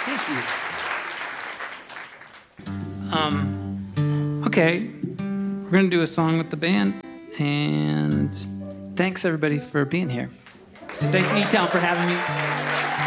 Thank you. Okay, we're going to do a song with the band, and thanks everybody for being here. And thanks E-Town for having me.